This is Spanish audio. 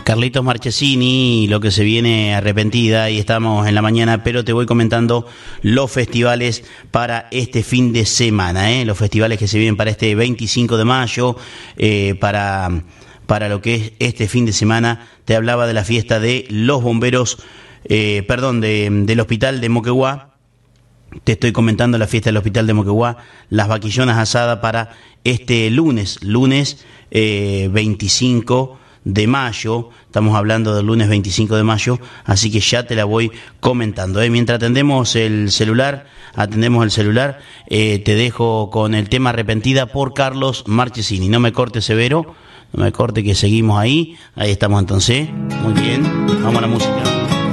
Carlitos Marchesini, lo que se viene Arrepentida, y estamos en la mañana, pero te voy comentando los festivales para este fin de semana, los festivales que se vienen para este 25 de mayo, para lo que es este fin de semana. Te hablaba de la fiesta de los bomberos, del hospital de Moquegua. Te estoy comentando la fiesta del hospital de Moquegua, las vaquillonas asadas para este lunes 25 de mayo, estamos hablando del lunes 25 de mayo, así que ya te la voy comentando. Mientras atendemos el celular, te dejo con el tema Arrepentida por Carlos Marchesini. No me corte, Severo, no me corte, que seguimos ahí estamos entonces. Muy bien, vamos a la música.